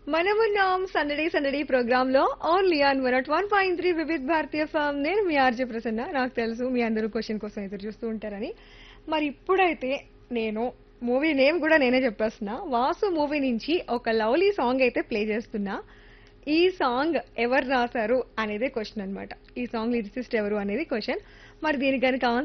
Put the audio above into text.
మనమున్నాం సందడి సందడి ప్రోగ్రామ్ లో only on 101.3 Vividh Bharatiya form. నేను మీ ఆర్జే ప్రసన్న. నాకు తెలుసు మీ అందరూ క్వశ్చన్ కోసం ఎదురు చూస్తూ ఉంటారని. మరి ఇప్పుడైతే నేను మూవీ నేమ్ కూడా నేనే చెప్పేస్తున్నా. వాసు మూవీ నుంచి ఒక లవ్లీ సాంగ్ అయితే ప్లే చేస్తున్నా. ఈ సాంగ్ ఎవరు రాశారు అనేదే క్వశ్చన్ అన్నమాట. ఈ సాంగ్ లిరిసిస్ట్ ఎవరు అనేది క్వశ్చన్. మరి దీనికి కనుక